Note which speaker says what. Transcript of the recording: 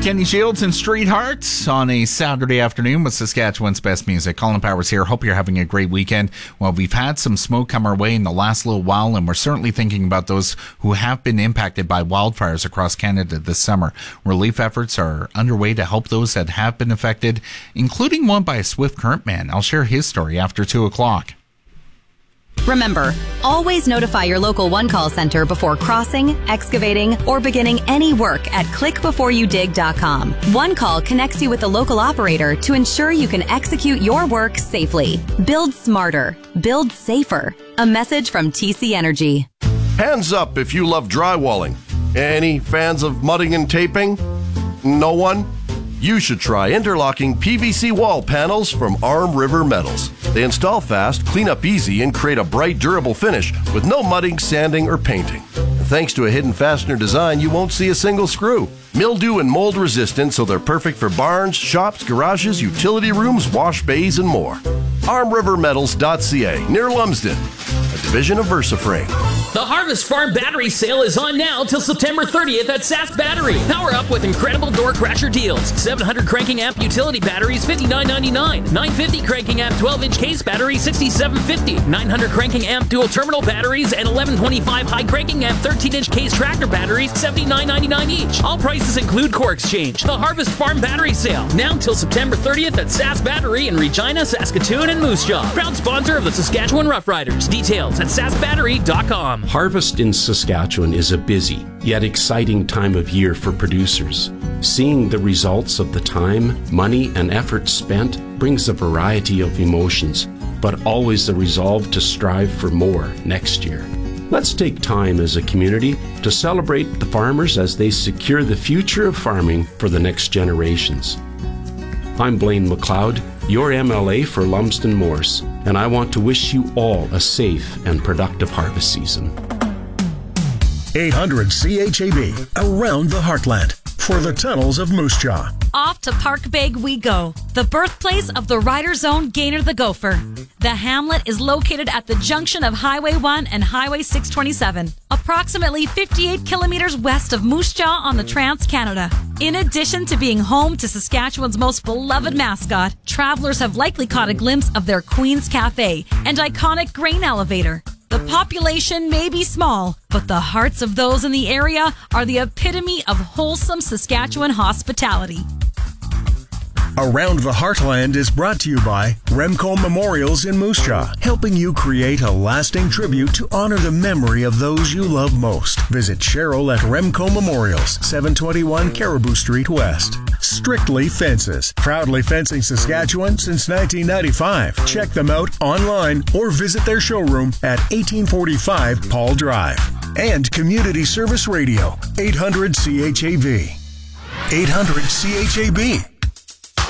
Speaker 1: Kenny Shields and Street Hearts on a Saturday afternoon with Saskatchewan's best music. Colin Powers here. Hope you're having a great weekend. Well, we've had some smoke come our way in the last little while, and we're certainly thinking about those who have been impacted by wildfires across Canada this summer. Relief efforts are underway to help those that have been affected, including one by a Swift Current man. I'll share his story after 2 o'clock.
Speaker 2: Remember, always notify your local One Call Center before crossing, excavating, or beginning any work at clickbeforeyoudig.com. One Call connects you with the local operator to ensure you can execute your work safely. Build smarter. Build safer. A message from TC Energy.
Speaker 3: Hands up if you love drywalling. Any fans of mudding and taping? No one? You should try interlocking PVC wall panels from Arm River Metals. They install fast, clean up easy, and create a bright, durable finish with no mudding, sanding, or painting. And thanks to a hidden fastener design, you won't see a single screw. Mildew and mold resistant, so they're perfect for barns, shops, garages, utility rooms, wash bays, and more. ArmRiverMetals.ca, near Lumsden, a division of VersaFrame.
Speaker 4: The Harvest Farm Battery Sale is on now till September 30th at Sask Battery. Power up with incredible door crasher deals. 700 cranking amp utility batteries, $59.99. 950 cranking amp 12-inch case battery, $67.50. 900 cranking amp dual terminal batteries and 1125 high cranking amp 13-inch case tractor batteries, $79.99 each. All prices include core exchange. The Harvest Farm Battery Sale, now till September 30th at Sask Battery in Regina, Saskatoon, and Moose Jaw. Proud sponsor of the Saskatchewan Roughriders. Details at saskbattery.com.
Speaker 5: Harvest in Saskatchewan is a busy, yet exciting time of year for producers. Seeing the results of the time, money, and effort spent brings a variety of emotions, but always the resolve to strive for more next year. Let's take time as a community to celebrate the farmers as they secure the future of farming for the next generations. I'm Blaine McLeod, your MLA for Lumsden Morse, and I want to wish you all a safe and productive harvest season.
Speaker 6: 800 CHAB, around the heartland, for the tunnels of Moose Jaw.
Speaker 7: Off to Park Beg we go, the birthplace of the Rider's Own Gaynor the Gopher. The hamlet is located at the junction of Highway 1 and Highway 627, approximately 58 kilometers west of Moose Jaw on the Trans-Canada. In addition to being home to Saskatchewan's most beloved mascot, travelers have likely caught a glimpse of their Queen's Cafe and iconic grain elevator. The population may be small, but the hearts of those in the area are the epitome of wholesome Saskatchewan hospitality.
Speaker 6: Around the Heartland is brought to you by Remco Memorials in Moose Jaw, helping you create a lasting tribute to honor the memory of those you love most. Visit Cheryl at Remco Memorials, 721 Caribou Street West. Strictly Fences, proudly fencing Saskatchewan since 1995. Check them out online or visit their showroom at 1845 Paul Drive. And Community Service Radio, 800 CHAB. 800 CHAB.